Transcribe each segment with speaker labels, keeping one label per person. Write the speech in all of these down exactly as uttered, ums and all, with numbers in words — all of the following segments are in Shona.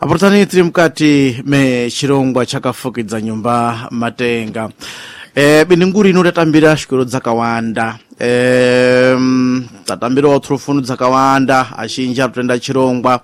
Speaker 1: Aportani tiri mkati me chirongwa chakafukidza nyumba matenga. E, bininguri ino tatambira shikiro dzakawanda. E, tatambira otrufunu dzakawanda. Ashinja tutenda chirongwa.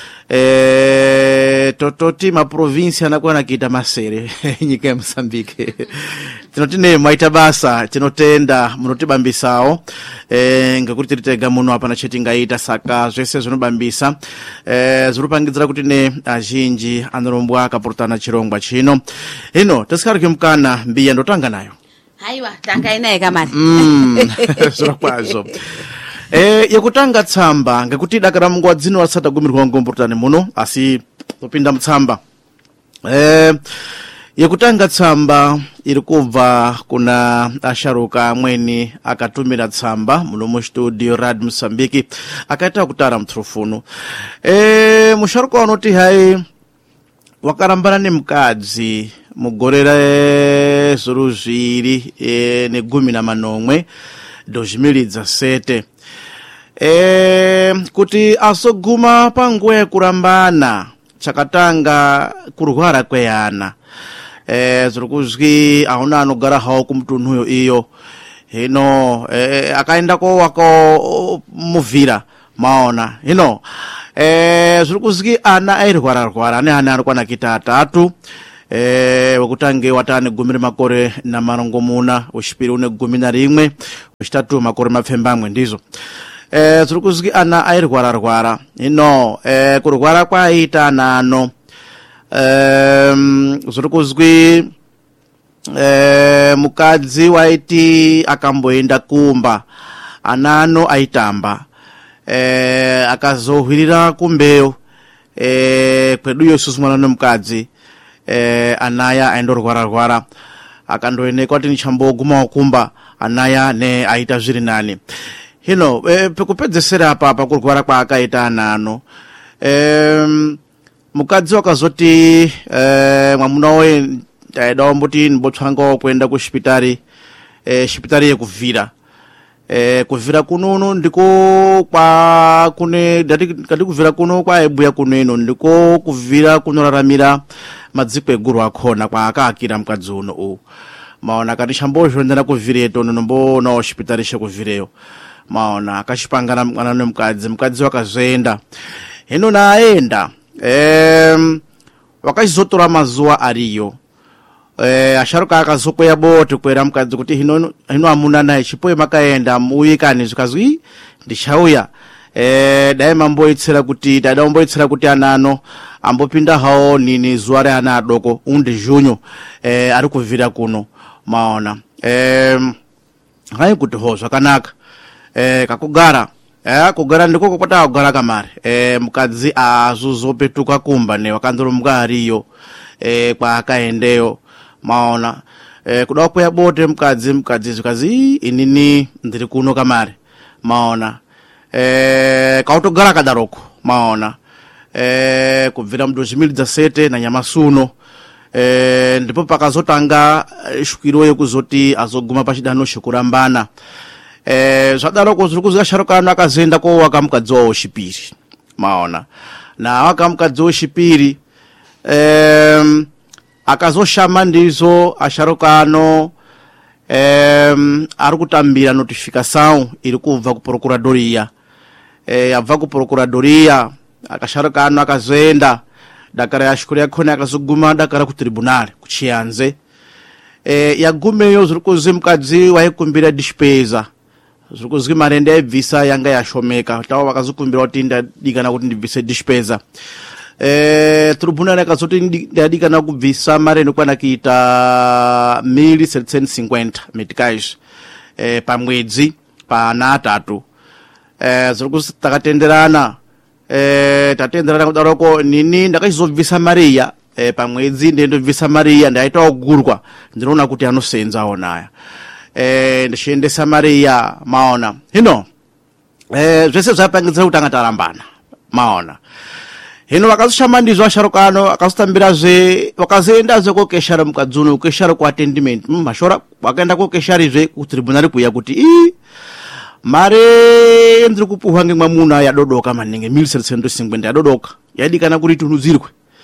Speaker 1: E, tototi ma provinsi anakuwa nakita masere. Nyika ya Msambike. Tinotine maita basa. Tinotenda munotibambisao. E, ngakuti tiritega muno hapa na chetinga ita saka zwese zvinobambisa. E, zvirupangizira kuti ne azhinji anorumbwa akaportana chirongwa chino. Hino tasikari mkana mbiya ndotanga nayo.
Speaker 2: Haiwa tanga inaye kamari.
Speaker 1: Mm, zvirakwazo. Eh, yakutanga tsamba ngekuti dakara mungwa dzino asata gumirwa ngomportane muno asi topinda mtsamba. Eh, yakutanga tsamba iri kubva kuna asharuka mweni akatumira tsamba muno mu studio Rad Msambiki akaita kutara mtrufuno. Eh, musharuka anoti hai wakarambana nemukadzi mugorera zuru zviri e, negumi na manomwe dozhimiridza sete. E, kuti asoguma panguwa yekurambana chakatanga kurwara kweyana. E, zirikuzwi auna anogara hawo kumutunhuyo iyo. Hino e, akaenda ko wako muvira maona. Hino e, zirikuzwi ana airwara rwara ane ana anokwana kita atatu. E, wakutange watane gumiri makore na marongomuna ushipiri une gumi na rimwe ushitatu makore mapfembamwe ndizo. E, zirikuzwi ana airwara rwara. Ino e, kurwara kwaita nano. E, zirikuzwi e, mukadzi waiti akamboenda kumba anano aitamba. E, akazohwirira kumbeyo e, kweduyo susumana nomukadzi. Eh, anaya aindorwara rwara akandoenekwa kuti nichamboguma kumba anaya ne aita zviri nani. Hino eh, pekupedzesera apa pakurwara kwaakaita anano eh, mukadzi wakazoti eh, mwamuna we taida mbuti nibotswanga kuenda kushipitari eh, shipitari yekuvira. Eh, kuvira kunono ndiko kwa kune dati kati kuvira kuno kwa ebuya kuneno ndiko kuvira kunoraramira madziko eguru akhona kwa akakira mukadzi uno u maona kati shambozvo ndana kuvireto nombo na hospitali shekuvireyo maona akashipangana mwana nomukadzi mukadzi wakazoenda. Hino naenda em wakachizotora mazuwa ariyo. Eh, asharuka akazokwea bote kwera mukadzi kuti hino hino amuna naye chipoye makaenda muikani zvikazwi ndichauya. Eh, dai mamboitsera kuti dada mamboitsera kuti anano ambopinda hawo nini zuwa re ana adoko unde junyo eh, ari kuvira kuno maona. Eh, hai kuti ho zvakanaka. Eh, kakugara eh kugara ndiko kwata kugara kamari. Eh, mukadzi azuzopetuka kumba ne wakandorumga ariyo eh, kwa akaendeyo maona. Eh, kuda kuya bote mukadzi mukadzi zvikazi inini ndiri kuno kamari maona. Eh, kautogara kadaroko maona. Eh, kubvira mudozhimiridza sete na nyamasuno. Eh, ndipo pakazotanga shukiro yekuzoti azoguma pachidano shekurambana. Eh, zvadaroko zvirikuzwa sharukano akazoenda ko wakamukadzi wawo shipiri maona. Na wakamukadzi wawo shipiri eh, akazoshama ndizo asharukano em ari kutambira notificação iri kubva ku procuradoria. Eh, abva ku procuradoria akasharukano akazoenda dakara ya shukuri yakhona akazoguma dakara ku tribunal kuchianze. Eh, yagumeyo zirikuzwi mukadzi waikumbira despesa zirikuzwi marende ebvisa yanga yashomeka tawo vakazokumbira kuti ndadikana kuti ndibvise despesa. Eh, tribunal yakazoti ndadikana kubvisa marende kwana kiita mili setecentos e cinquenta meticais eh, pamwedzi pa ana atatu. Eh, zirikuzi takatenderana eh, tatenderana kudaroko nini ndakachizobvisa Maria eh, pamwedzi ndendobvisa Maria ndaita ogurwa ndinoona kuti anosenza onaya. Eh, ndishendesa Maria maona. Hino eh, zvese zvapangidza kuti angatarambana maona. Hino vakazoshama ndizvo asharukano akazotambira zve wakazoenda zve kokeshara mukadzi uno keshara ku attendment mashora wakaenda kokeshari zve ku tribunal kuya kuti i mare ndiri kupuhwa ngemwamuna yadodoka maningi mili setecentos e cinquenta yadodoka yadikana kuti tunudzirwe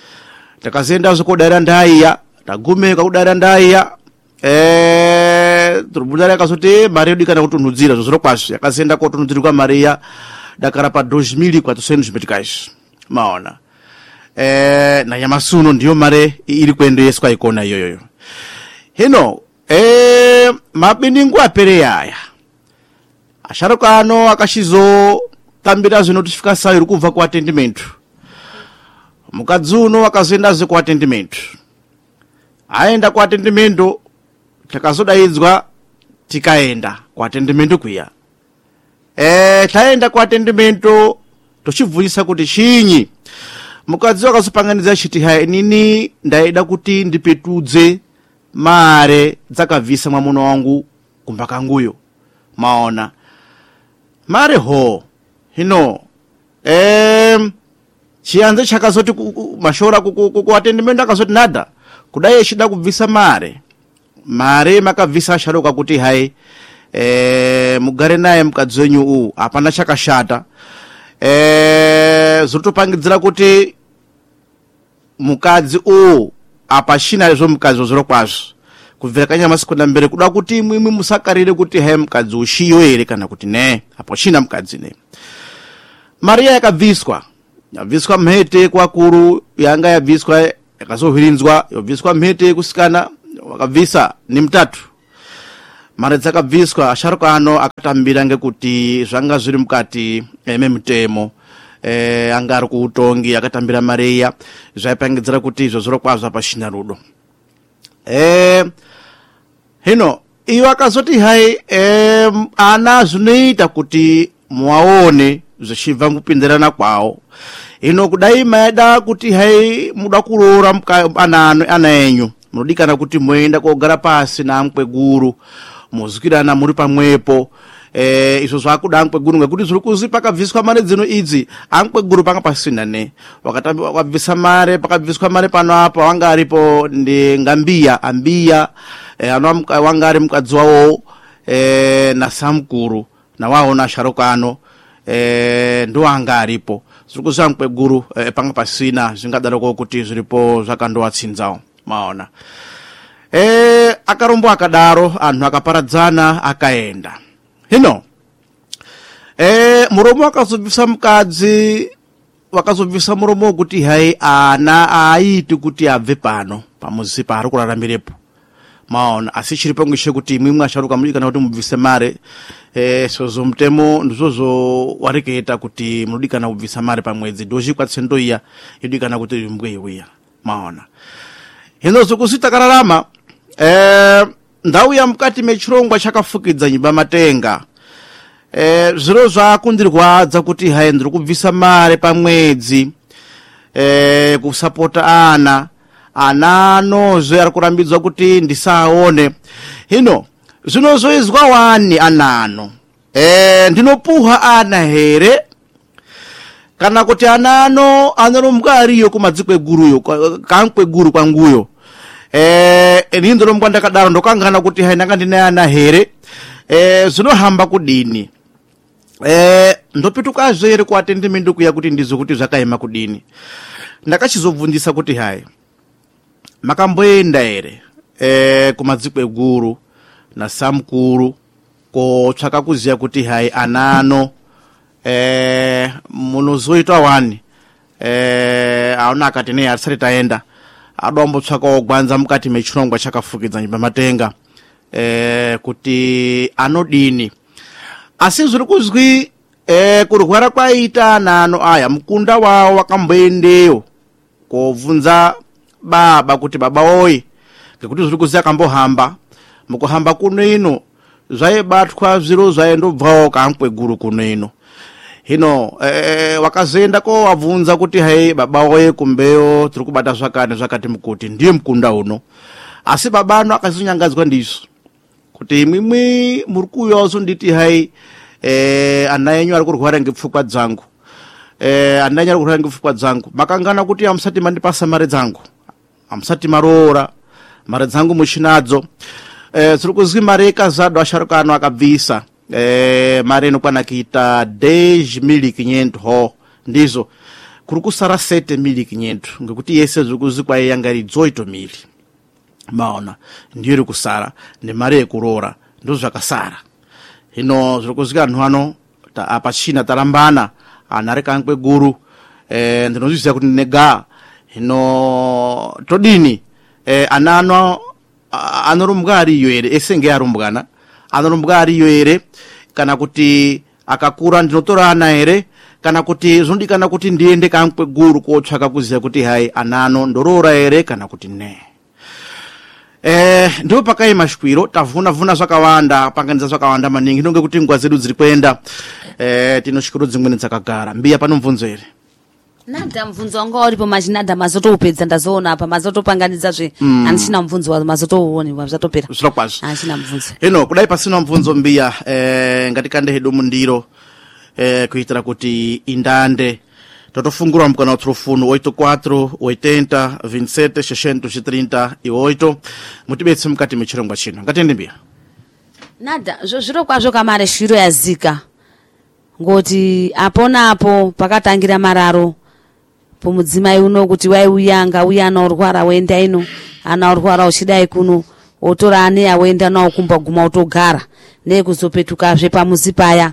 Speaker 1: takazenda zokudara ndaiya tagumeka kudara ndaiya eh turubudara yakazoti mari yedu ikana kutunhudzira zvozoro kwazvo yakazenda kotunhudzirwa mari ya dakara pa dois mil e quatrocentos meticais maona eh na nyamasuno ndiyo mare iri kuendeswa ikona iyoyo. Hino eh mabiningu apere yaya asharuka ano akashizo tambira zvino tifika sayo kubva ku attendment mukadzuno akazenda ze ku attendment aenda ku attendment takazodaidzwa tikaenda ku attendment kuya eh taenda ku attendment tochivhunisa kuti chinyi mukadzi wakazopanganiza chiti hai nini ndaida kuti ndipetudze mare dzakabvisa mwamuno wangu kumba kanguyo maona mare ho. Hino em chianze chakazoti mashora ku attendment akazoti nada kudai echida kubvisa mare mare makabvisa asharuka kuti hai eh mugare naye mukadzi wenyu u apana chakashata eh zotopangidzira kuti mukadzi u apashina izvo mukadzi wozoro kwazvo kubvira kanyama sikonda mbere kuda kuti imwe musakarire kuti hai mukadzi ushiyo ere kana kuti ne apo china mukadzi ne. Maria yakabviswa yabviswa mhete kwakuru yanga yabviswa yakazohwirinzwa yobviswa mhete kusikana wakabvisa ni mutatu mare dzakabviswa asharuka ano akatambira ngekuti zvanga zviri mukati memutemo eh anga ari kuutongi akatambira Maria zvaipangidzira kuti izvo zvoro kwazvo pashina rudo. Eh hino iyo akazoti hai eh ana zvinoita kuti muwaone zvichibva kupindirana kwawo. Hino kudai maida kuti hai muda kuroora ana ana enyu munodikana kuti muenda kogara pasi na mkweguru muzikirana muri pamwepo eh izvo zvakuda mkweguru ngekuti zviri kuzi pakabviswa mare dzino idzi amkweguru panga pasina ne wakatamba wakabvisa mare pakabviswa mare pano apa wanga aripo ndi ngambia ambia eh ano wanga ari mukadzi wawo eh na samkuru na waona sharokano eh ndo anga aripo zviri kuzi mkweguru eh, panga pasina zvingadaroko kuti zviripo zvakandowatsinzawo maona. Eh akarombo akadaro anhu akaparadzana akaenda. Hino eh muromo akazobvisa mukadzi wakazobvisa muromo kuti hai ana aiti kuti abve pano pamuzi pari kuraramirepo maona asi chiripo ngishe kuti imwe mwasharuka muri kana kuti mubvise mare eh sozo mutemo ndizozo wareketa kuti munodikana kubvisa mare pamwedzi doji kwatsendo iya idikana kuti mbweyiya maona. Hino zokusita kararama eh ndau ya mukati mechirongwa chakafukidza nyumba matenga eh zviro zvakundirwadza kuti hai ndiri kubvisa mare pamwedzi eh kusapota ana ana anozve ari kurambidzwa kuti ndisaone. Hino zvinozoizwa wani anano eh ndinopuha ana here kana kuti anano anoromba ariyo kumadzikwe guruyo kankwe guru kwanguyo eh enindo mkwanda kadaro ndokangana kuti hai nanga ndine ana here eh zvinohamba kudini eh ndopituka zvere ku attendment kuya kuti ndizo kuti zvakaema kudini ndakachizobvunzisa kuti hai makamboenda here eh kumadzikwe guru na samkuru ko tsvaka kuziya kuti hai anano eh munozoitwa wani eh aona akati ne arisari taenda adombo tsvaka ogwanza mukati mechirongwa chakafukidza nyumba matenga eh kuti anodini asi zviri kuzwi eh kurwara kwaita nano aya mukunda wawo wakamboendeyo kovunza baba kuti baba oyi ngekuti zviri kuziya kambohamba mukuhamba kuno ino zvaibatwa zviro zvaendobvawo kamkweguru kuno ino. Hino eh wakazenda ko wavunza kuti hai baba oye kumbeyo tiri kubata zvakane zvakati mukuti ndiye mukunda uno asi baba ano akazonyangadzwa ndizo kuti imwe muri kuyozo nditi hai eh ana yenyu ari kurwara ngepfukwa dzangu eh ana yenyu ari kurwara ngepfukwa dzangu makangana kuti amsati mandipasa mare dzangu amsati marora mare dzangu muchinadzo eh tiri kuzwi mare kazado asharuka ano akabvisa eh mare inokwana kuita dez mil e quinhentos ho ndizo kuri kusara sete mili kinyentu ngekuti yese zvikuzikwa yangari dzoito mili maona ndiyo iri kusara nemari yekurora ndo zvakasara. Hino zvirikuzika anhu ano ta, apa China tarambana anare kankwe guru eh, ndinozviziva kuti nega. Hino todini eh, anano anorumbwa ariyo ere esenge arumbwana anorumbwa ariyo ere kana kuti akakura ndinotora ana ere kana kuti zvinodikana kuti ndiende kankwe guru kotsvaka kuziva kuti hai anano ndorora ere kana kuti ne. Eh, ndipo pakaima shwiro tavuna vuna zvakawanda panganiza zvakawanda maningi ndonge kuti nguva dzedu dziri kuenda eh, tinoshukuru dzimweni dzakagara mbiya pano mubvunzo ere.
Speaker 2: Nada mvunzo wanga uripo machinada mazotoupedza ndazoona apa mazotopanganidza zve mm. Handisina mvunzo wa mazotouoni zvatopera
Speaker 1: zvirokwazvo
Speaker 2: handisina mvunzo.
Speaker 1: Hino kudai pasina mvunzo mbiya eh, ngatikande hedu mundiro eh, kuitira kuti indande totofungura mukana utrofunu oito quatro oitenta vinte e sete seiscentos e trinta e oito mutibetse mukati mechirongwa chino ngatende mbiya.
Speaker 2: Nada zviro kwazvo kamare shwiro yazika ngoti apona apo pakatangira mararo pomudzimai uno kuti waiuya ngauya anaorwara wenda ino anaorwara uchidai kuno otora ane awenda nawo kumba guma utogara nekuzopetukazve pamuzi paya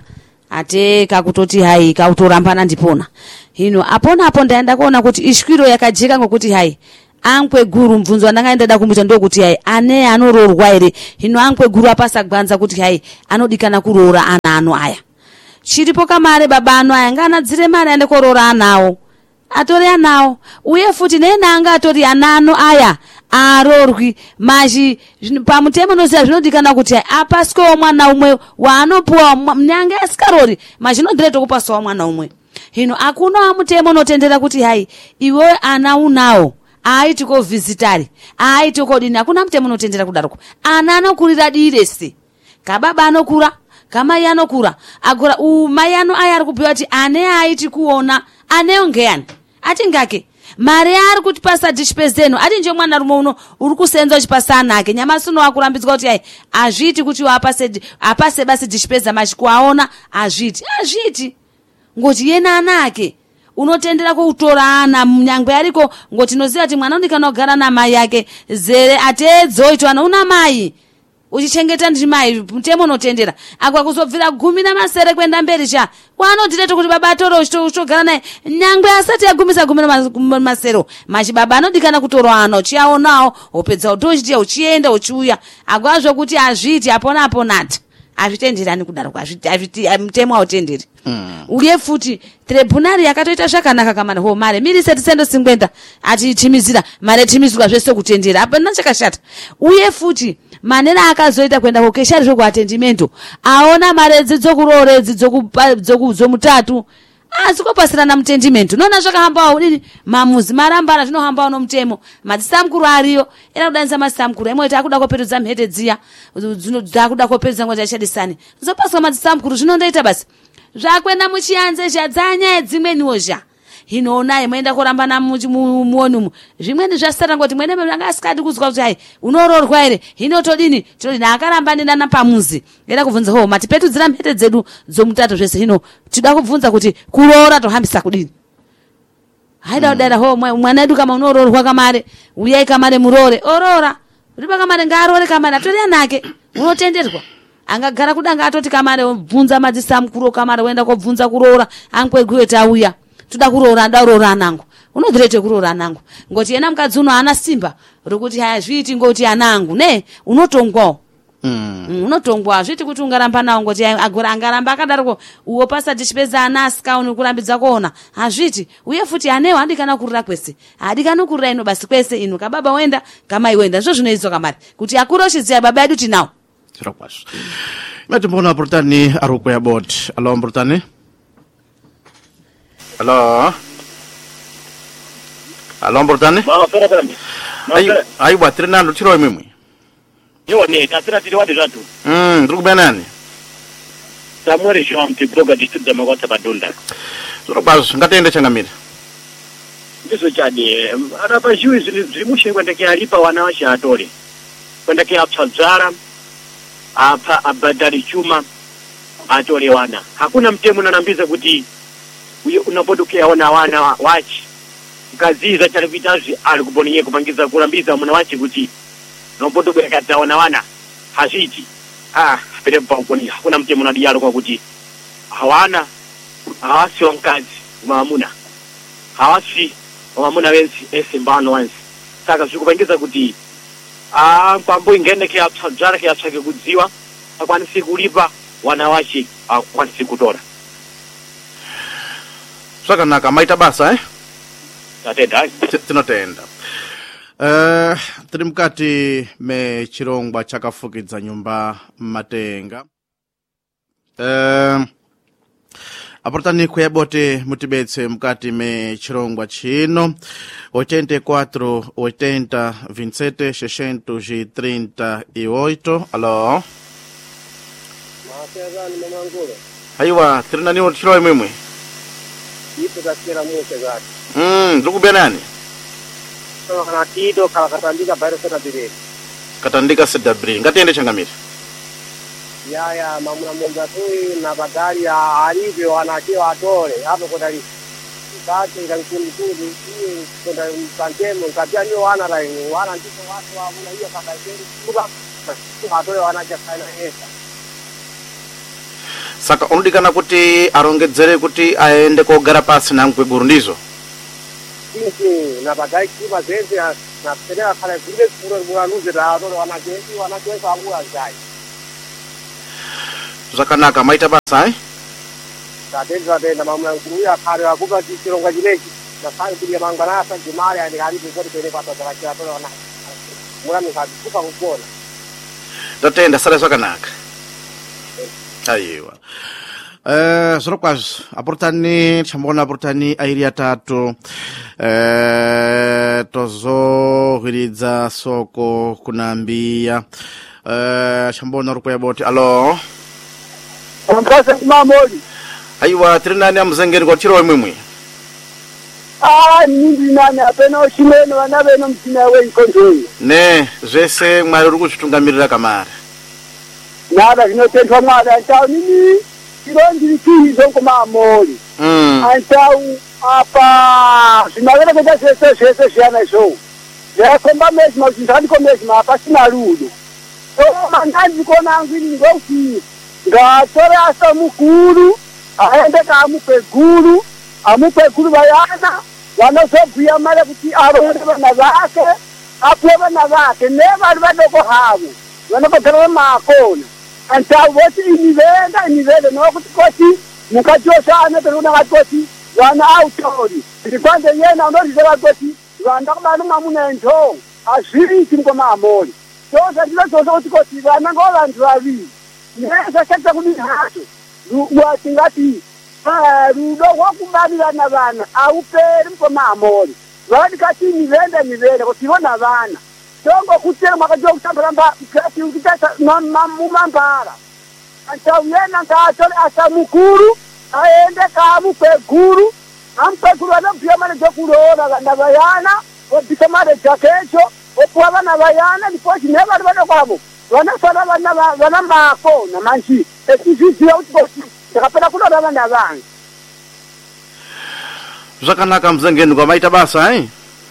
Speaker 2: ateka kutoti hai kautorambana ndipona. Hino apona apo ndaenda kuona kuti ishwiro yakajeka ngokuti hai ankwe guru mvunzo wandanga ndada kumuita ndokuti hai ane anororwa ere. Hino ankwe guru apasa gwanza kuti hai anodikana kuroora ana ano aya chiripo kamare baba ano aya nganadzire mari aende korora anawo atori anawo uye futi nenanga atori anano aya arorwi maji pamutemo noziva zvinodikana kuti apasikewo mwana umwe waanopuwa mnyanga asikarori mazvinodireto kupasawo mwana umwe. Hino akuna mutemo notendera kuti hai iwe ana unawo aiti ko visitari aiti ko dini akuna mutemo notendera kudaroko ana anokurira direse kababa anokura kamai anokura agora umai ano aya ari kupiwa kuti ane aiti kuona aneyo ngeyani ati ngake mari ari kuti pasa dishipezeno ati nje mwana rume uno uri kusenza uchipasa anake nyamasi uno akurambidzwa kuti ai azviti kuti apase apase basi dishipeza machikuaona azviti azviti ngoti yena anake unotendera kutora ana munyangwe ariko ngoti noziva kuti mwana unikana kugara namai yake zere ateedzoitwa ana una mai uchichengeta ndi mai mutemo notendera akwa kuzobvira gumi na masere kwenda mberi cha wanodirete kuti baba atoro uchitogara naye nyangwe asati agumisa gumi na masero machi baba anodikana kutora ana uchiaonawo opedza utochitia uchienda uchiuya akwazvo kuti azviti apona aponati azvitenderani kudaro azviti azviti mutemo autenderi. Mm. Uye futi tribunari yakatoita zvakanaka kamana ho mare miri seti sendo singwenda ati timizira mare timizwa zvese kutendera apana chakashata. Uye futi manera akazoita kwenda kokeshari zvoko atendimento aona mare dzidzokurore dzidzokupa dzokuzomutatu asikopasirana mutendimento nona zvakahamba udini mamuzi marambana zvinohamba no mutemo madzisamkuru ariyo era kudanisa masamkuru emwe takuda kopedza mhete dziya dzinoda kopedza ngoja chadisani zopaswa madzisamkuru zvinondoita basi zvakwenda muchianze zvadzanya dzimweniwo zha. Hino naye mwenda kurambana muonumu zvimweni zvasara ngoti mwene manga asikadi kuzwa kuti hai unororwa ere hino todini todini akaramba ndana pamuzi ngenda kubvunza ho mati petu dzira mhete dzedu dzomutato zvese hino tida kubvunza kuti kurora tohambisa kudini haida kudada ho mwana edu kama unororwa kamare uyai kamare murore orora riba kamare ngarore kamare atori anake unotenderwa angagara kudanga atoti kamare bvunza madzisamkuru kamare wenda kobvunza kurora ankweguye tauya tuda kuroora ndaroora anangu unodirete kuroora anangu ngoti yena mukadzi uno ana simba rokuti haya zviiti ngoti anangu ne unotongwawo. Mm. Mm, unotongwa zviti kuti ungaramba nawo ngoti agora angaramba akadaroko uwo pasati chipedza ana asikaoni kurambidza kuona hazviti uye futi anewo andikana kurira kwese adikana kurira ino basi kwese ino kababa wenda kamai wenda zvo zvinoizwa kamari kuti akuro chiziya baba yedu tinawo
Speaker 1: zvirokwazvo. Matimbona portani aroko ya bot alo portani alo alo portani ayi ayi batri nando chiro mimi
Speaker 3: yo ne kasira tiri wadi zatu
Speaker 1: mm ndiri kubenani
Speaker 3: Samuel Jean Tiboga district democrat badunda
Speaker 1: zvirokwazvo ngatende changamira
Speaker 3: ndizo chadi arapa zviwi zvimushe kwenda kialipa wana wacha atori kwenda kiapsadzara apa abadari chuma atori wana hakuna mtemo nanambiza kuti uye unapotokea ona wana wachi kaziza chalepitazi ali kuboniye kupangiza kulambiza mwana wachi kuti unapotokea kata ona wana hasiti ah pele mpangoni kuna mte mwana dialo kwa kuti hawana hawasi wankazi maamuna hawasi maamuna wensi ese mbano wansi saka sikupangiza kuti ah pambo ingene kia tsajara kia tsake kudziwa akwanisi kulipa wanawachi akwanisi kutora
Speaker 1: saka naka maita basa eh
Speaker 3: tatenda
Speaker 1: tinotenda eh tiri mukati me chirongwa chakafukidza nyumba Matenga eh aportani kuyabote mutibetse mukati me chirongwa chino oitenta e quatro oitenta vinte e sete seiscentos e trinta e oito. Alô
Speaker 4: Maafezani mamangura
Speaker 1: aiwa tiri nani chiro imwe
Speaker 4: ipo takira muse gati
Speaker 1: mm ndikubya nani
Speaker 4: so kana tido kala katandika bayro sona dire
Speaker 1: katandika sedabri ngatende changamira
Speaker 4: ya ya mamuna monga tu na badali ya alivyo wanakiwa atore hapo kodali kati ngakuni tuzi hii kwenda mpantemo kabia ni wana rai wana ndipo watu wa muna hiyo kaka zeri kuba atore wanaja kana hesa
Speaker 1: saka unodikana kuti arongedzere kuti aende kogara pasi namkweguru ndizo
Speaker 4: sisi na badai kiba zezi na pelea kale vile kuro mwanuze da atore wanajeshi wanajeshi amua zai
Speaker 1: zvakanaka maita basa eh
Speaker 4: tatenda tenda mamuna kuruya kare akuba chironga jinechi na sai kulia manganasa jimari ani kali kuri kene kwa tata cha tole wana mura mikakupa kupona
Speaker 1: tatenda sala zvakanaka aiwa eh zvirokwazo aportani chambona aportani airi atatu eh tozohwiridza soko kunambia eh chambona rukuya boti. Allo
Speaker 4: Mkasa mamoli
Speaker 1: aiwa tiri nani amuzengeri kwa chiro imwe
Speaker 4: ah nindi nani apena oshimeno wanabe no mtina we ikontrol
Speaker 1: ne zvese mwari uri kuzvitungamirira kamari
Speaker 4: nada zvinotendwa mwari antau nini ironzi tizo kumamoli
Speaker 1: mm
Speaker 4: antau apa zvinavera kuita zvese zvese zviyana izvo zvakomba mezi mazvinzani komezi mapa sina rudo so mandanzi kona angwini ngokuti ngatore asa mukuru aende kamupe guru amupe guru bayana vanozobhuya mare kuti aronde vana vake apuwe vana vake nevari vadoko havo vanokogara makona antau voti inivenda inivenda nokuti koti mukatioshane peruna vakoti vana autori ndikwanze yena unozizeva koti vanda kubana mwamuna ento azviriti mkomamoli toza ndinozoza kuti koti vana ngo vantu vaviri neza chakta kudini hacho wati ngati rudo rwokubarirana vana auperi mkomamoli vati kati nivenda nivenda kuti vona vana tongo kutera mwakajua kutambura kati ukitasa mumambara antawuyena ngatole asa mukuru aende kamupe guru ampe guru anobhiya mane dzokuroora vana vayana obisa mare dzakecho opuwa vana vayana ndipochi nevari vadokwavo vanofana vana vana mako namanji ekizviziva kuti koti ndakapera kunoda vana vangu
Speaker 1: zvakanaka muzengeni kwamaita basa eh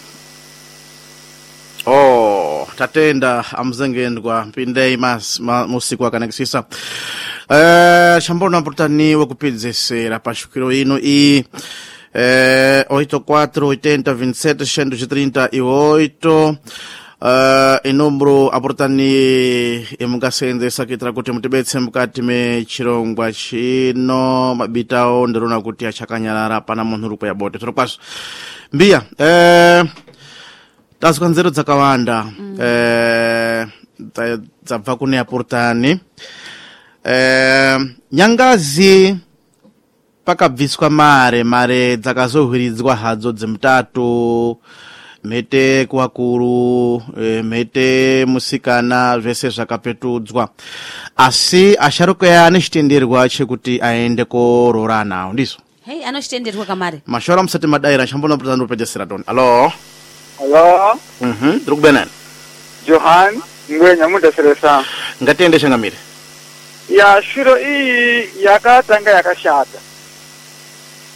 Speaker 1: oh tatenda amuzengeni pindei mas musiku akanakisisa eh chambona portani wekupedzesera pashukiro ino i eh oito quatro oitenta vinte e sete seiscentos e trinta e oito. Uh, inombro aportani emungasenzesa kuitira kuti mutibetse mukati me chirongwa chino mabitawo ndirona kuti achakanyarara pana munhu uri kuyabote zvirokwazo mbiya eh tazwa nzeru dzakawanda mm. eh dzabva kune aportani eh nyangazi pakabviswa mare mare dzakazohwiridzwa hadzo dzemutatu mete kwakuru e, mete musikana zvese zvakapetudzwa asi asharuka ya anechitenderwa chekuti aende korora nawo ndizo
Speaker 2: hey anochitenderwa kamare
Speaker 1: mashora musati madaira chambona putano pejesera ton. Allo
Speaker 4: Allo
Speaker 1: mhm mm drukbenan
Speaker 4: Johan ngwenya mudaseresa
Speaker 1: ngatende changamire
Speaker 4: ya shiro hii yakatanga yakashata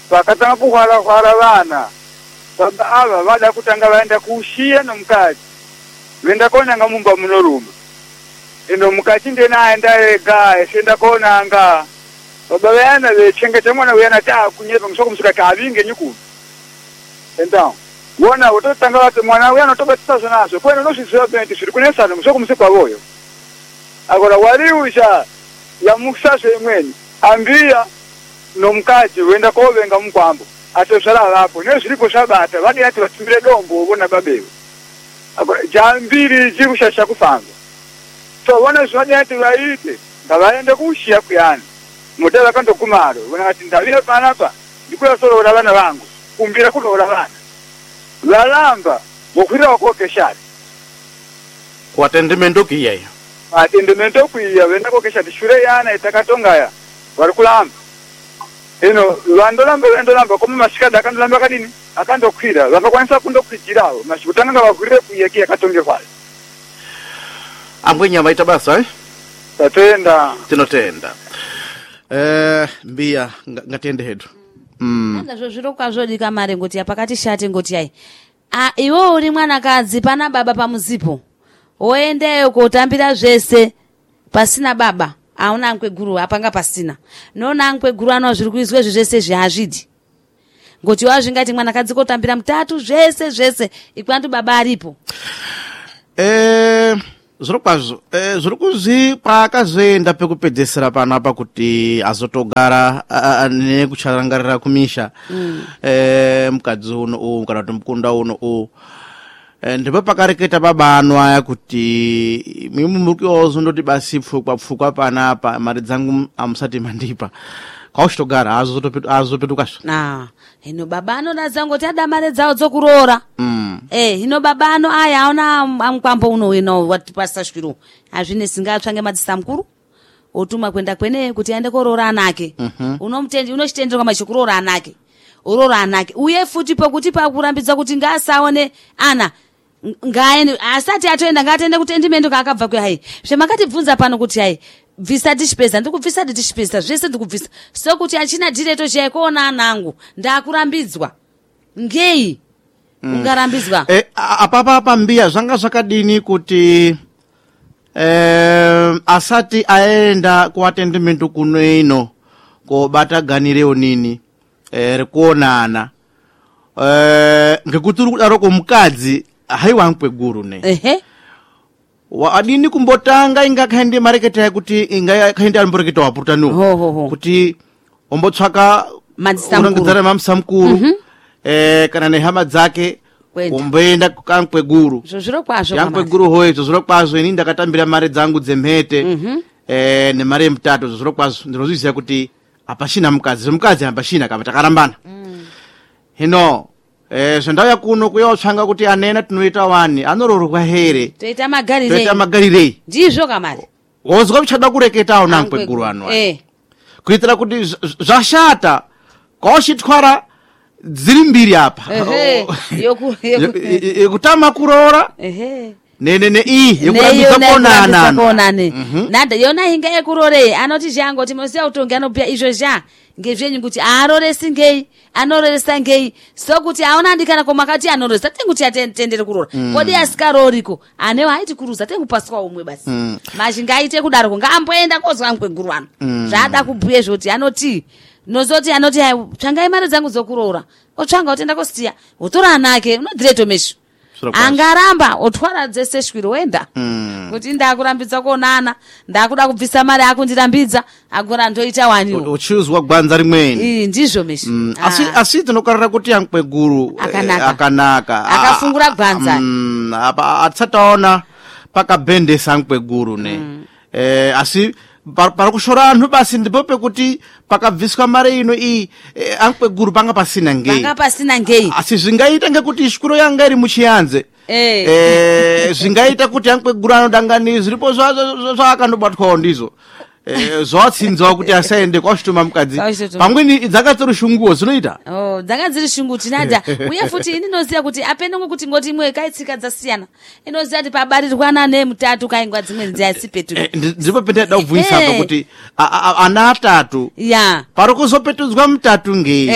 Speaker 4: vakatanga kuhwara hwara vana baba ava vada kutanga vaenda kuushiya nomukadzi venda konanga mumba munoruma ino mukati ndena aenda ega esenda konanga baba vayana vechengeta mwana uyana ta kunyepa musoko musika kavinge nyukuru enda wona utotanga vati mwana uyana utobatisa nazo kwena noshiziva benti zviri kunesana musoko musikwa voyo agora waliusha ya musaso imweni ambia nomukadzi wenda kovenga mukwambo atosala vapo ne zviripo sabata vadi ati vatimbire dombo ubona babewe agora jambiri jikushasha kufanga so vona zvadi ati vaite ngavaende kuushiya kuyani muteva kandokumaro vona ati ndavira panapa ndikuya sorora vana vangu kumbira kunoora vana valamba vokwira wakokeshati
Speaker 1: kuatendemento kiyayo
Speaker 4: atendemento kuiya venda kokeshati shure yana itakatongaya vari kulamba ino vandoramba vandoramba koma masikada akandoramba akadini akandokwira vakakwanisa kundokwijirawo mashikutananga vagurire kuiyeki yakatongerwayo
Speaker 1: ambwenya vaita basa eh?
Speaker 4: tatenda
Speaker 1: tinotenda eh, mbiya ngatiende hedu
Speaker 2: mm. Andazvo zviro kwazvo dika mare ngoti yapakati shate ngoti yayi a iwo uri mwanakadzi pana baba pamuzipo woendeyo kotambira zvese pasina baba auna ankweguru apanga pasina nona ankweguru ano zviri kuizwe zvese zvihazvidi ngoti wazvingati mwanakadzi kotambira mutatu zvese zvese ikwantu baba aripo
Speaker 1: eh zviro kwazvo eh zviri kuzi paakazoenda pekupedzesera panapa kuti azotogara nekucharangarira kumisha mm. eh mukadzi uno u kana kuti mukunda uno u ndipo pakareketa babano aya kuti mimi murikuyozo ndoti basi pfukwa pfukwa panapa mari dzangu amusati mandipa kauchitogara azopetukazvo
Speaker 2: na hino babano nadzangu kuti ada mari dzawo dzokuroora mm. eh hino babano aya aona amkwambo uno wino watipasa shwiro azvine singatsvange madzisa mukuru otuma kwenda kwene kuti aende koroora anake mm -hmm. unomutendi unochitenderwa machikuroora anake urora anake uye futi pokuti pakurambidza kuti ngasaone ana ngaende asati atoenda ngatoende kutendimendo kaakabva kwe hai zvemakatibvunza pano kuti hai bvisa dishipesa ndikubvisa dishipesa zvese ndikubvisa so kuti achina direto chaikuona anangu ndakurambidzwa ngei mm. ungarambidzwa
Speaker 1: eh apapa apa mbiya zvanga zvakadini kuti eh asati aenda kuatendimento kuno ino kobataganirewo nini eh rekuonana eh ngekuti uri kudaroko mukadzi haiwa nkweguru ne
Speaker 2: ehe
Speaker 1: wa adini kumbotanga inga kaende mareketa yakuti inga kaende alomboreketa wapurutano
Speaker 2: ho ho ho
Speaker 1: kuti ombotsvaka urangizara mamsamkuru mm -hmm. eh kana nehama dzake omboenda kankweguru
Speaker 2: zvo zviro kwazvo
Speaker 1: yankweguru hoye zvo zviro kwazvo ini ndakatambira mare dzangu dzemhete mm -hmm. eh nemare yemutato zvo zviro kwazvo ndinozviziva kuti apashina mukadzi mukadzi ambashina kama takarambana mm. hino eh zvandauya kuno kuyotsvanga kuti anena tinoita wani anororwa here
Speaker 2: toita magarirei
Speaker 1: toita magarirei
Speaker 2: ndizvo kamari
Speaker 1: wozwa kuchada kureketawo nankweguru ano
Speaker 2: eh
Speaker 1: kuitira kuti zvashata kwauchitwara dziri mbiri apa
Speaker 2: ehe yoku
Speaker 1: yekutama kuroora
Speaker 2: ehe
Speaker 1: nene ne iyi yekurambisa kuonana
Speaker 2: kuonane nanda yona inga yekurorei anoti zvango kuti munosiya utongi anobhuya izvo zva ngezvenyu kuti aaroresi ngei anororesa ngei so kuti aona ndikana komakati anororesa tenguti atendere kuroora kodi asikaroriko anewo haiti kuruza tengupaswa umwe basi mazhinga aite kudaroko ngaamboenda kozwa mkweguru ano zvaada kubhuye zvoti anoti nozoti anoti tsvangai mari dzangu dzokuroora otsvanga otenda kosiya otora anake unodireto mesho angaramba otwara dzese shwiro wenda mm. kuti ndakurambidza kuonana ndakuda kubvisa mari akundirambidza agora ndoita waniwo
Speaker 1: uchizwa gwanza rimweni
Speaker 2: ii ndizvo mesho
Speaker 1: mm. ah. asi asi tinokarira kuti yankweguru
Speaker 2: akanaka
Speaker 1: eh, akanaka
Speaker 2: akafungura gwanza
Speaker 1: mm, apa atsataona pakabhendesa yankweguru ne mm. eh asi para kushora anhu basi ndipo pekuti pakabviswa mari ino iyi eh, ankweguru panga pasina ngei
Speaker 2: panga pasina ngei
Speaker 1: asi zvingaita ngekuti shukuro yanga iri muchiyanze
Speaker 2: eh
Speaker 1: eh zvingaita kuti ankweguru anodangani zviripo zvaakandobatwawo ndizvo eh zvawatsinzawo kuti asaende kwashitoma mukadzi pamweni dzakatsiri shunguwo zvinoita
Speaker 2: oh dzakadziri shungu tinada uye futi ini noziya kuti apende ngokuti ngoti imwe kaitsika dzasiyana inoziya kuti pabarirwana nemutatu kaingwa dzimweni dziasipetu
Speaker 1: ndipo pende da kubvunisa apa kuti ana atatu
Speaker 2: ya
Speaker 1: pari kuzopetudzwa mutatu ngei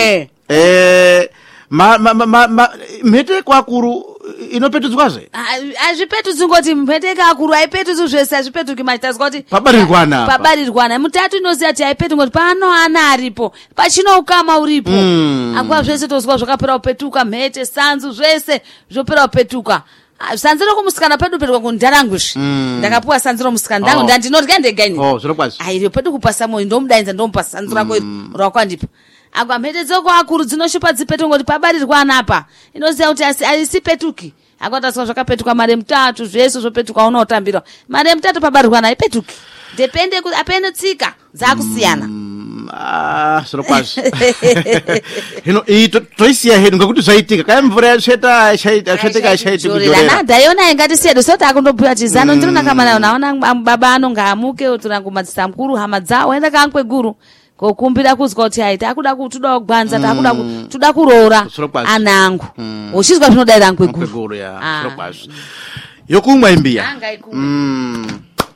Speaker 1: eh ma ma ma, ma mhete kwakuru inopetudzwaze
Speaker 2: azvipetudzi ngoti mhete kakuru aipetudzwi zvese azvipetuki machitazwa kuti
Speaker 1: pabarirwana
Speaker 2: pabarirwana mutatu inoziya kuti aipetuki ngoti pano ana aripo pachino ukama uripo
Speaker 1: Mm.
Speaker 2: akuva zvese tozwa zvakapera kupetuka mhete sanzu zvese zvopera kupetuka sanziro kumusikana pedu pedu kundharangwishi
Speaker 1: Mm.
Speaker 2: ndakapuwa sanziro musikana ndangu
Speaker 1: Oh.
Speaker 2: ndandinodya ndegaini
Speaker 1: oh zviro kwazi
Speaker 2: airi pedu kupasa moyo ndomudainza ndomupa sanzu rako rakwandipa agwa mhete dzoko akuru dzinoshupa dzipetuka ngoti pabarirwana apa inoziya kuti aisipetuki akwataswa zvakapetuka mari mutatu zvese zvopetuka unaotambirwa mari mutatu pabarirwana aipetuki depende kuti apene tsika dzakusiyana
Speaker 1: ah zviro kwazi hino iyi toisiya hedu ngekuti zvaitika kai mvura yasveta yasveteka yashaitika
Speaker 2: nada yona ingatisedu soti akundobhuya chizano ndiro nakamanayo naona baba anonga amuke utirangumadzisa mukuru hama dzawo aenda kankwe guru kokumbira kuzwa kuti hai takuda tuda kugwanza takuda tuda kuroora anangu uchizwa zvinodaira nkwe guru
Speaker 1: guru ya zviro kwazi yokumwa imbiya
Speaker 2: anga ikumwa
Speaker 1: mm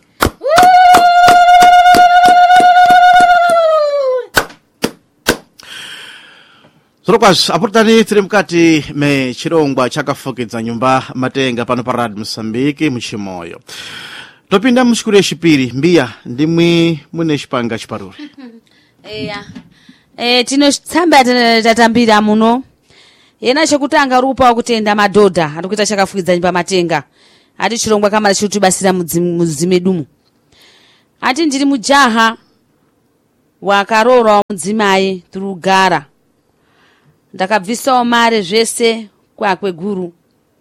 Speaker 1: Zorokwaz, apurtani tiri mukati mechirongwa chakafukidza nyumba matenga pano pa Radio Mozambique muchimoyo. Topinda mushikuru yechipiri mbiya ndimwi mune chipanga chiparuri.
Speaker 2: Eya. Eh tinotsamba tatambira muno. Yena chekutanga rupa kutenda madhodha arikuita chakafukidza nyumba matenga. Ati chirongwa kama chitibasira mudzimedumu. Ati ndiri mujaha wakarora mudzimai turugara. Ndakabvisawo mare zvese kwakwe guru.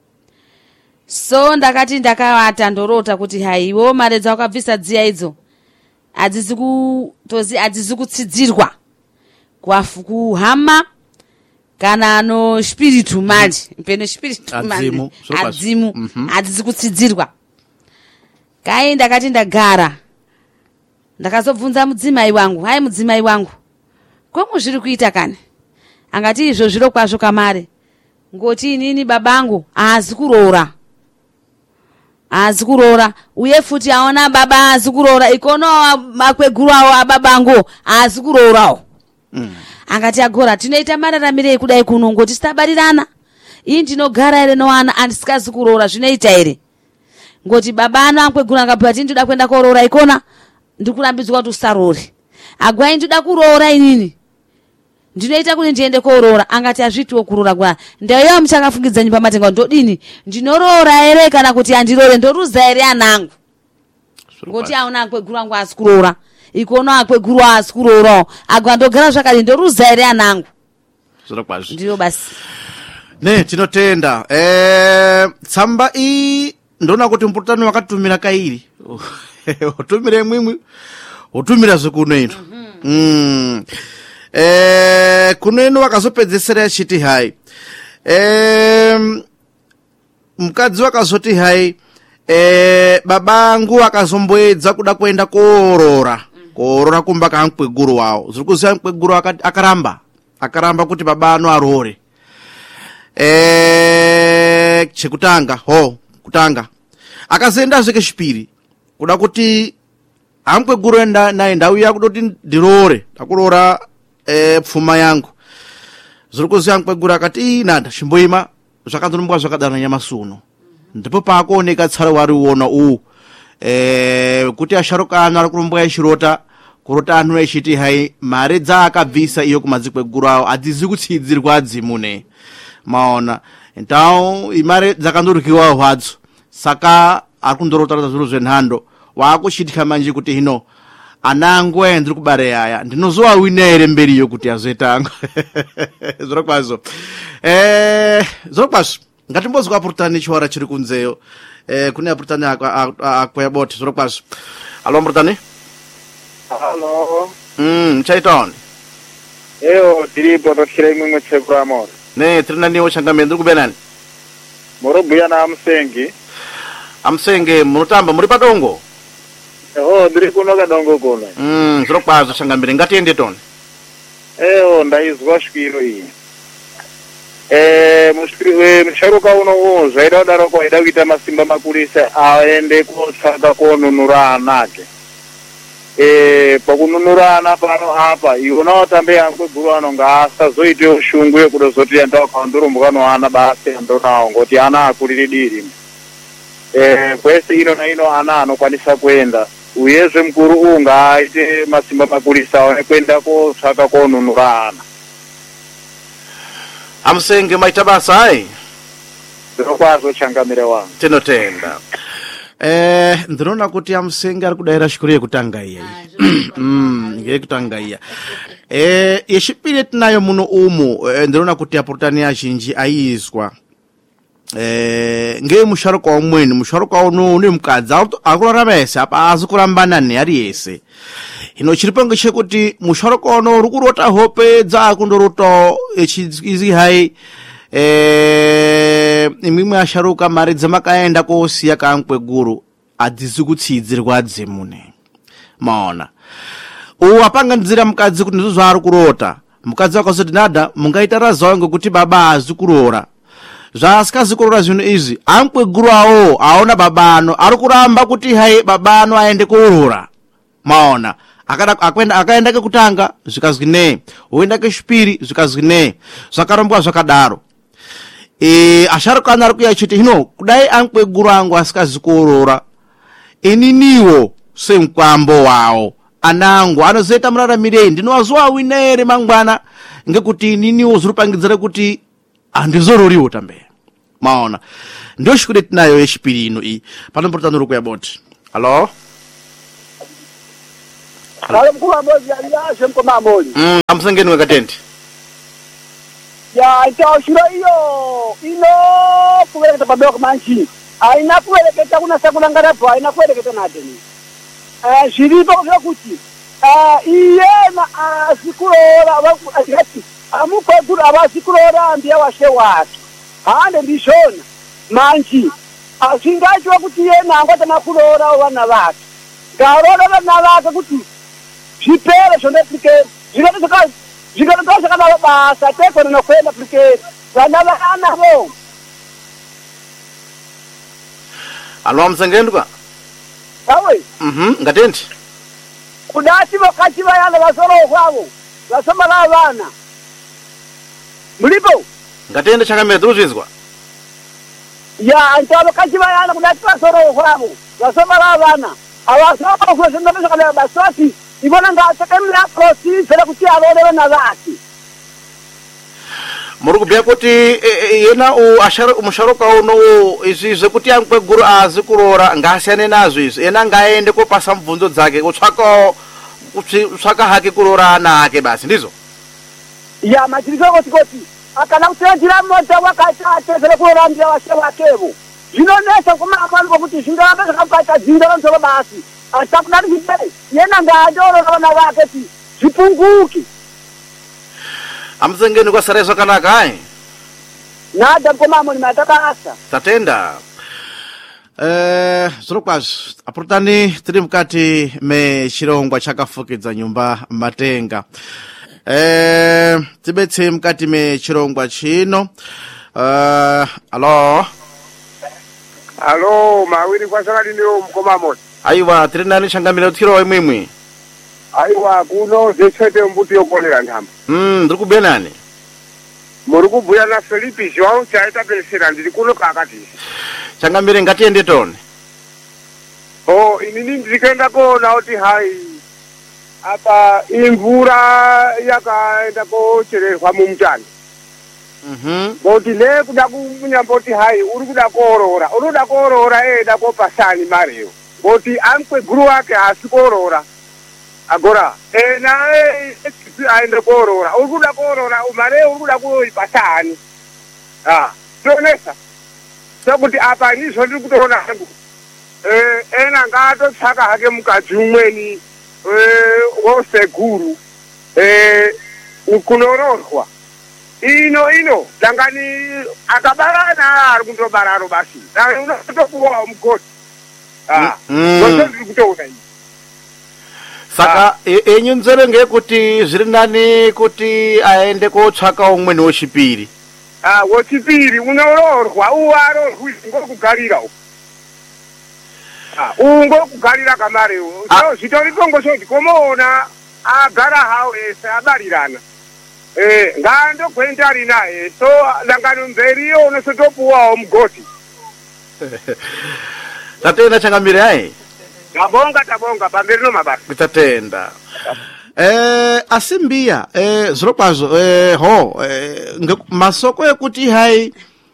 Speaker 2: So ndakati ndakavata ndorota kuti haiwo mare dzawakabvisa dziya idzo adzizi kutozi adzizi kutsidzirwa kuhama kana no spiritu mali mpene spiritu mali adzimu adzizi kutsidzirwa. Kai ndakati ndagara ndakazobvunza mudzimai wangu hai mudzimai wangu komu zviri kuita kani angati izvo zviro kwazvo kamare ngoti inini babangu aazi kuroora aazi kuroora uye futi aona baba aazi kuroora ikono makweguru awo ababangu aazi kuroorawo mm. Angati agora tinoita mararamirei kudai kuno ngoti sitabarirana ii ndinogara ere nowana andisikazi kuroora zvinoita ere ngoti baba ano ankweguru angabhuya kuti ndinoda kuenda koroora ikona ndikurambidzwa kuti usaroore agwai ndinoda kuroora inini ndinoita kuti ndiende koroora angati azvitiwo kuroora kwa ndayo muchakafungidza nyumba matenga ndodini ndinoroora ere kana kuti andiroore ndoruza ere anangu ngoti auna akweguru angu asi kuroora ikono akweguru asi kuroora agwa ndogara zvakati ndoruza ere anangu
Speaker 1: zviro kwazvo
Speaker 2: ndiyo basi
Speaker 1: ne tinotenda eh tsamba i ndona kuti mpurutano wakatumira kairi utumire mwimwi utumira zvikuno ino mm Eh, kuno ino wakazopedzesera achiti hai eh, mukadzi wakazoti hai eh, babangu akazomboedza kuda kuenda koorora koorora kumba kamkweguru wawo zviri kuziva mkweguru akaramba akaramba kuti baba ano aroore eh, chekutanga ho kutanga akazoendazve kechipiri kuda kuti amkweguru enda naye ndauya kudoti ndiroore ndakuroora eh pfuma yangu zviri kuziva mkweguru akati nanda chimboima zvakandonumwa zvakadana nyamasuno ndipo paakuoneka tsara wari uona uwu eh kuti asharuka ano ari kurumba yachirota kurota anu echiti hai mare dzaakabvisa iyo kumadzikweguru awo adzizi kutsidzirwa adzimune maona então imare dzakandoryiwawo hadzo saka ari kundorota zviro zvenhando waakuchitika manje kuti hino anangu aya ndiri kubare yaya ndinozowawina ere mberiyo kuti azoitanga zviro kwazvo eh zviro kwazvo ngatimbozwa apurutani chiwara chiri kunzeyo eh kune apurutani akwayaboti zviro kwazvo alo apurutani
Speaker 5: halo
Speaker 1: mm chaitoni
Speaker 5: eyo tiripo totyira imwe mwetsekuru amoro
Speaker 1: ne tiri naniwo changamire ndiri kubenani
Speaker 5: murobhuya na amusengi
Speaker 1: amusenge munotamba muri padongo
Speaker 5: eho ndiri kuno kadongo kuno
Speaker 1: mm zviro kwazvo changamire ngatiende toni
Speaker 5: eyo ndaizwa shwiro iyi eh musharuka uno zvaida kudaroko aida kuita masimba makurisa aende kotsvaka konunura ana ake eh pakununurana pano apa iona watambe angwe guru anonga asazoite ushungu yekuda zoti enda wakandurumbuka ana basi andonawo ngoti ana akulire diri eh kwese ino na ino ana anokwanisa kuenda uyezve mkuru unga aite masimba makulisa aone kwenda kotsvaka konunurana
Speaker 1: Amsenge maita basa ai
Speaker 5: zvirokwazo changamire wangu
Speaker 1: tinotenda. Eh, ndinoona kuti Amsenge ari kudaira shukuru yekutanga iya mm yekutanga iya eh yechipiri tinayo muno umu eh, ndinoona kuti apurutani azhinji aizwa eh nge musharuka omweni musharuka uno ni mukadzi akurarama ese apa azi kurambana neari yese ino chiripo ngechekuti musharuka uno uri kurota hope dzakundorota echizi hai eh imwe asharuka mari dzamakaenda kosiya kankweguru adzizi kutsidzirwa dzemune maona u apanga nzira mukadzi kuti ndizvo zvaari kurota mukadzi akazoti nada mungaita razawo ngekuti baba azi kurora zvasikazi kurora zvinhu izvi ankweguru awo aona babano ari kuramba kuti hai babano aende kuurora maona akada akwenda akaenda kekutanga zvikazwi ne oenda kechipiri zvikazwi ne zvakarambwa zvakadaro e asharuka ari kuya chiti hino kudai ankweguru angu asikazi kuurora ininiwo semkwambo wawo anangu anozoita muraramirei ndinowazowa winere mangwana ngekuti ininiwo zviri pangidzira kuti handizororiwo tambe maona ndio shukuru tinayo yechipiri ino iyi panomborotano rukuya boti halo
Speaker 4: halo mkuu wa mozi aliyashe mko mamoni
Speaker 1: mm Amsengeni wekatenti
Speaker 4: ya itaoshiro iyo ino kuwereketa pabeko manchi aina kuwereketa kuna sakulangarapo aina kuwereketa nateni eh shiripo kwa kuti eh iyena asikurora asikati amukweguru abasikurora ambia washe wake hande ndishona manchi asingachwa kuti yena angata nakurora vana vake ngarora vana vake kuti zvipere zvonepike zvikatotoka zvikatotoka kana basa tekona nokwenda pike vana vana vo
Speaker 1: halo Amsengeni kwa
Speaker 4: awe
Speaker 1: mhm ngatenti
Speaker 4: kudati vakati vayana vasoro kwavo vasoma la vana mulipo
Speaker 1: ngatende changamire dzozvizwa
Speaker 4: ya antava kati vayana kudati vasoro kwavo vasoma la vana avasoma kwezvindomesha kana basoti ibona ngatakemira prosi fera kuti alone vana vake
Speaker 1: muri kubhuya kuti yena musharuka uno izvi zvekuti ankweguru azi kurora ngasiyane nazvo izvi ena ngaende kopasa mubvunzo dzake kutsvakawo kutsvaka hake kurora ana ake basi ndizvo
Speaker 4: ya matiriko kuti kuti akana kutenjira mota wakatatezera kurambira vashe vakevo zvinonesa kumakwani kokuti zvingarambe zvakakuita dzinga vanzoro basi atakudari zvipere yena ngaandorora vana vake ti zvipunguki
Speaker 1: Amsengeni kwasara zvakanaka hai
Speaker 4: nada mkomamoni matabasa
Speaker 1: tatenda eh zviro kwazvo apurutani tiri mukati mechirongwa chakafukidza nyumba matenga eh tibetse mukati mechirongwa chino eh alo
Speaker 5: alo mawiri kwasakadiniwo mkomamoni
Speaker 1: aiwa tiri nani changamira utiro imwimwi
Speaker 5: aiwa kuno zechete mbuti yokolera nhamba
Speaker 1: mm ndiri kubhuya nani
Speaker 5: muri kubhuya naFilipi João chaita pensera ndiri kuno kakati
Speaker 1: changamire ngatiende tone
Speaker 5: oh inini ndikaenda kuona kuti hai apa imvura yakaenda kochererwa mumutani
Speaker 1: mhm
Speaker 5: ngoti ne kuda kunyamboti hai uri kuda koorora unoda koorora eda kopasani mareyo ngoti ankweguru wake hasi koorora agora ena aende koorora uri kuda koorora mareyo uri kuda kuipasani ah tonesa sekuti apa ndizvo ndiri kutoona hangu eh ena ngatotsvaka hake mukadzi umweni woseguru eh kunororwa ino ino dangani akabarana ari kundobararo basi dangani unotopuwawo mugoti ah ndozvo ndiri kutoona ini
Speaker 1: saka enyu nzero ngeyekuti zviri nani kuti aende kotsvaka umweni wechipiri
Speaker 5: ah wechipiri unororwa uwarorwi ngokugarira uko ungo kugalira kamari so zitori kongo so komona agara hawo ese abalirana eh ngando kwenda naye so langano mberiyo unosotopuwa omgoti
Speaker 1: tatenda changamire ayi
Speaker 5: tabonga tabonga pamberi no mabasa
Speaker 1: tatenda eh asimbia eh zropazvo eh ho eh, masoko ekuti hai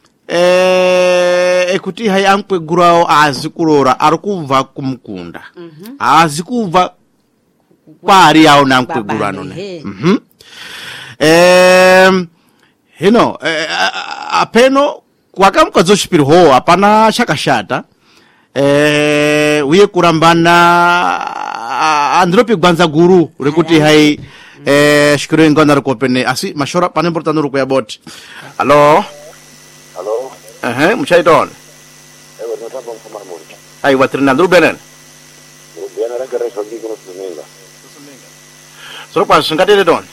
Speaker 1: eh ekuti hai ankwegurawo azi kurora ari kubva kumukunda mm-hmm. azi kubva kwari yawo nankwegurano ne mhm eh hino eh, apeno kwakamukadza chipiri ho hapana chakashata eh uye kurambana andropi gwanza guru rekuti hai eh shikiro ingona rikopene asi mashora pane importano ro kuya bot allo
Speaker 6: allo
Speaker 1: eh muchaiton
Speaker 6: ewe notamba mfumarmuri
Speaker 1: ai watrina ndrubenen
Speaker 6: ndrubena ragara shogi kuno tuninga
Speaker 1: soro kwa singatele don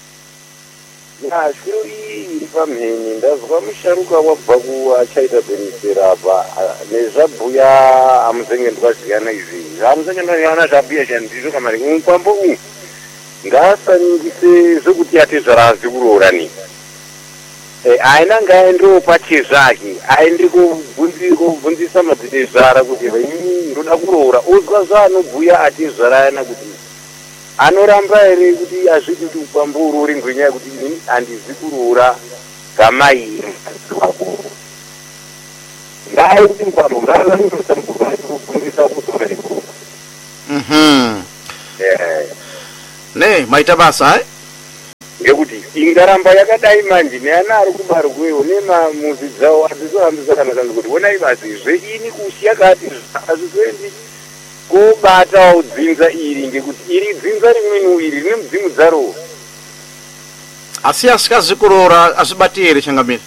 Speaker 6: ya shiro iri pamheni ndazwa musharuka wabva kuachaita benisera apa nezvabhuya amuzenge ndwaziyana izvi amuzenge ndwaziyana zvabhuya chandizvo kamari mukwambo uyu ngaasanyingise zvekuti atezvarazi kuroora ni aina ngaendewo pachezvake aende kobvunzisa madzidezvara kuti vaini ndoda kuroora ozwa zvaanobhuya atezvarayana kuti anoramba ere kuti azviti kuti ukwambo urori ngwenyaya yekuti inini handizi kuroora gamai ngaye kuti mukwambo ngaaaosamukuvafundisa kutora
Speaker 1: mhm ne maita basa eh
Speaker 6: ngekuti ingaramba yakadai manje neana ari kubarwewo nemamuzi dzawo hadzizohambisa kanaka ngekuti onai basi zveini kusiya kati hazvizoendi kobatawo dzinza iri ngekuti iri dzinza rimweni iri rine mudzimu dzaro
Speaker 1: asi asikazi kuroora azvibati here changamire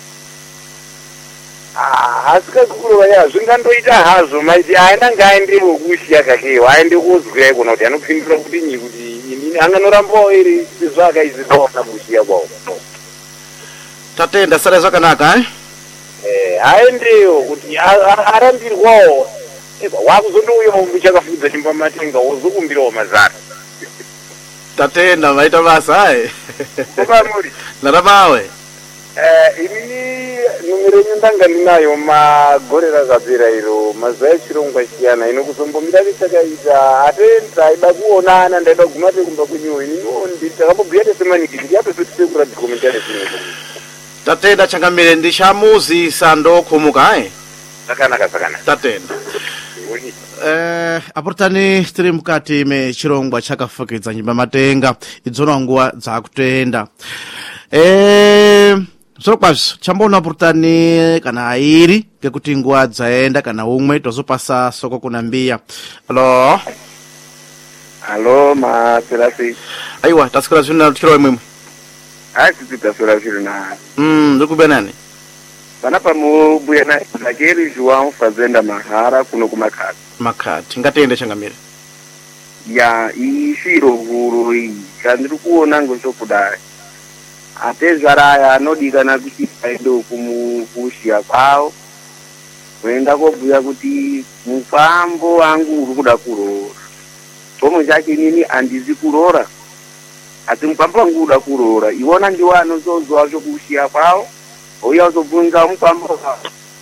Speaker 6: asikazi kuroora ya zvingandoita hazvo maiti aina ngaendewo kusiya kakewo aende kozwira ikona kuti anopindura kuti nyi kuti inini anganorambawo iri sezvaakaiziraona kusiya kwawo
Speaker 1: tatenda sara zvakanaka eh
Speaker 6: eh aendewo kuti arambirwawo wakuzondouyawo muchakafudza chimba matenga wozokumbirawo mazara
Speaker 1: tatenda maita basa ai
Speaker 6: kopamuri
Speaker 1: naramawe
Speaker 6: eh inini numero yenyu ndanga ndinayo magore rakapera iro mazuva echirongwa chiyana inokuzombomira richakaita atenda aida kuonana ndaida kuguma tekumba kwenyuwo inini ndakambobhuya tesemaniki ndiyatosetisekura dikomentari zvinhu
Speaker 1: tatenda changamire ndichamuzisa ndokumuka ai
Speaker 6: zvakanaka zvakanaka
Speaker 1: tatenda eh aportani tiri mukati mechirongwa chakafukidza nyimba matenga idzona nguva dzakutenda eh zvokwazvo chamboona aportani kana airi ngekuti nguva dzaenda kana umwe tozopasa soko kuna mbiya alo
Speaker 6: alo maserasi
Speaker 1: aiwa tasikira zvino tikiro imwe
Speaker 6: asi titasora zviro na
Speaker 1: mm ndikubenani
Speaker 6: vana pamubuya na nakeri João fazenda mahara kuno kumakati
Speaker 1: makati ngatiende changamire
Speaker 6: ya ishiro huru iyi chandiri kuona ngozvokudai atezvaraya anodikana kuti aende kumukushiya kwawo kuenda kobhuya kuti mufambo wangu uri kuda kuroora chomwe chake inini handizi kuroora asi mufambo wangu uda kuroora iwona ndiwo anozozwa zvokushiya kwawo ouya uzobvunza mufambo wavo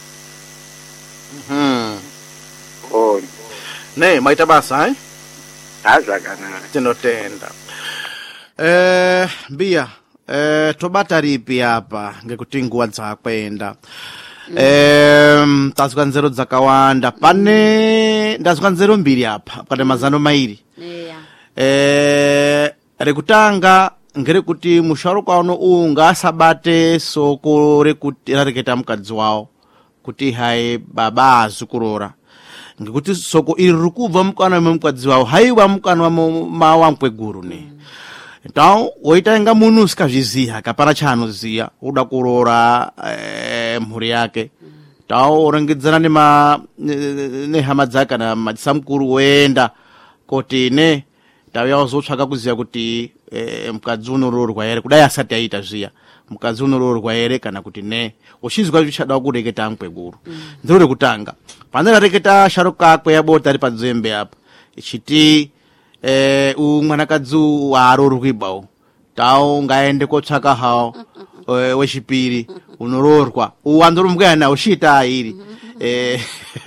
Speaker 1: mhm
Speaker 6: oh
Speaker 1: ne maita basa eh
Speaker 6: hazvakanaka
Speaker 1: tinotenda eh mbiya eh tobata ripi apa ngekuti nguva dzakwenda eh tazwa nzero dzakawanda pane ndazwa nzero mbiri apa pane mazano mairi
Speaker 2: yeah.
Speaker 1: eh rekutanga ngerekuti musharuka uno unga asabate soko rekuti rareketa mukadzi wawo kuti hai baba azikurora ngekuti soko iri rikubva mukana memukadzi wawo haiwa mukana wamkweguru ne então woita inga munhu usikazviziya kapana chaanoziya uda kuroora eh, mhuri yake então urengedzana nema nehama dzake kana madzisamukuru woenda kuti ne tauya uzotsvaka kuziya kuti eh, mukadzi unoroorwa here kudai asati aita zviya mkazi unororwa ere kana kuti ne ushizwa chada kureketa amkweguru mm. ndiro rekutanga panera reketa sharuka akwe yabota ari padzembe apa chiti eh umwanakadzi warorwi bawo tawo ngaende kotsvaka hawo uh, wechipiri unororwa uwandorumgana ushita iri eh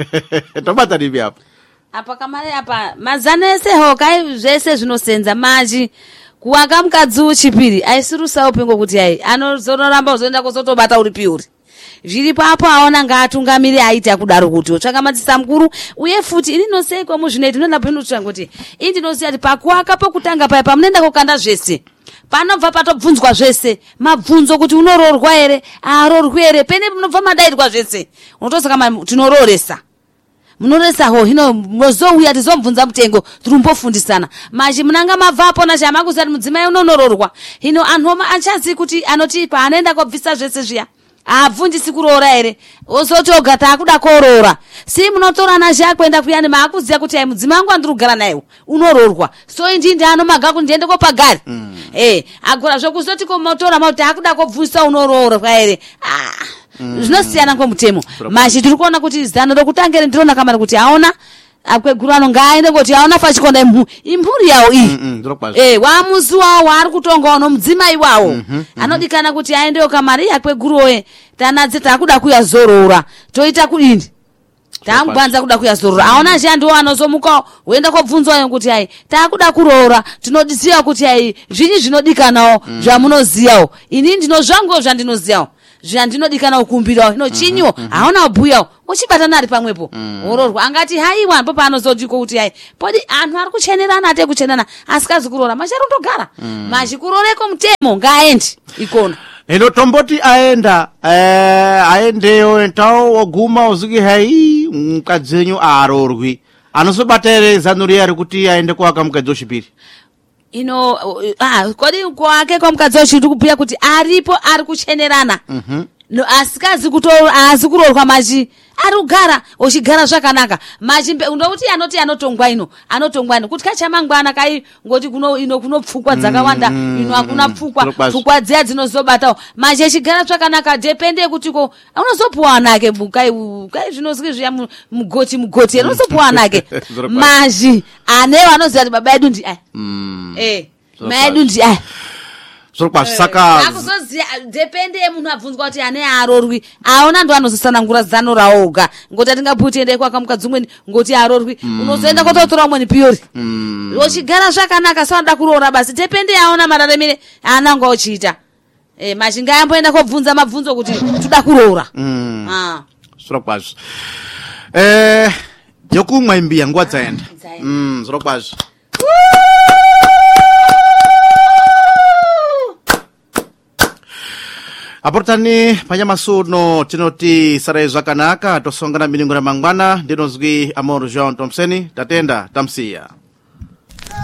Speaker 1: tobata rivi apa
Speaker 2: apa kamare apa mazanese hokai zvese zvinosenza maji kuwaka mukadzi uchipiri aisirusawo pingo kuti ai anozoramba uzoenda kuzotobata uri piuri zviri papo aona ngaatungamiri aita kudaro kuti otsvaka madzisa mukuru uye futi ini noseiko muzvinoita ndinoda pinotsvanga kuti ini ndinoziva kuti pakuwaka pokutanga paya pamunoenda kokanda zvese panobva patobvunzwa zvese mabvunzo kuti unororwa ere arorwi ere pene munobva madairwa zvese unotosaka tinororesa munoresaho hino mozouya tizomubvunza mutengo tirumbofundisana machi munanga mabvapo nachamakuziva kuti mudzimai unonororwa hino anhu achazi kuti anoti paanoenda kobvisa zvese zviya abvunjisi kuroora ere ozoti oga taakuda korora si munotorana zvakuenda kuyani maakuziva kuti ai mudzimai wangu andiri kugara naye unororwa so indi ndianomaga kuti ndiende kopagari mm. eh agora zvokuzoti komotora makuti taakuda kobvisa unororwa ere ah zvinosiyana mm. ngomutemo machi tiri kuona kuti zano rokutangere ndiriona kamari kuti aona akweguru ano ngaaende kuti aona pachikonda imhuri yawo iyi mm -mm, eh wamuzi wawo waari kutonga uno mudzimai wawo mm -hmm, mm -hmm. anodikana kuti aendewo kamari yakweguruwe tanadze taakuda kuyazorora toita kudini taamugwanza kuda kuyazorora aona zviya ndiwo anozomuka woenda kobvunzwayo kuti ai taakuda kuroora tinodiziva kuti ai zvinyi zvinodikanawo mm. zvamunoziyawo ini ndinozvanguwo zvandinoziyawo zvandinodikana kukumbirawo hino chinyiwo haona kubhuyawo uchibatana ari pamwepo ororwa angati haiwa ndipo paanozodiko kuti hai podi anhu ari kuchenerana ate kuchenana asikazi kuroora machari kundogara machi kuroreko mutemo ngaaendi ikona
Speaker 1: hino tomboti aenda eh aendeyo tawo oguma uzuki hai mukadzenyu arorwi anozobata ere zanuri ari kuti aende kuwaka mukadzi wechipiri
Speaker 2: ino ah kodi kwake kwa mukadzi wechipiri kubhuya kuti aripo ari kuchenerana mhm no asikazi kutora azikurorwa machi ari kugara ochigara zvakanaka machi ndouti anoti anotongwa ino anotongwa ino kuti kachamangwana kai ngoti kuno ino kunopfukwa dzakawanda ino akuna pfukwa pfukwa dziya dzinozobatawo machi echigara zvakanaka depende kuti ko unozopuwa nake kai kai zvinozwi zviya mugoti mugoti unozopuwa nake machi ane vanoziva kuti baba edu ndi ai eh mai edu ndi ai
Speaker 1: Sorpa saka
Speaker 2: akuzoziya depende munhu abvunzwa kuti ane arorwi aona ndo anozosanangura zano raoga ngoti atingabuti ende kwa kamukadzi umweni ngoti arorwi mm. unozoenda kototora umweni piori mm. ochigara zvakanaka sanoda kuroora basi depende aona mararemere ananga ochiita eh machinga yamboenda kobvunza mabvunzo kuti tuda kuroora
Speaker 1: mm. ah sorpa eh yokumwa imbia ngwa dzaenda mm sorpa aportani panyamasuno tinoti sarai zvakanaka tosongana miningo ramangwana ndinozwi Amor Jean Thompson tatenda tamsiya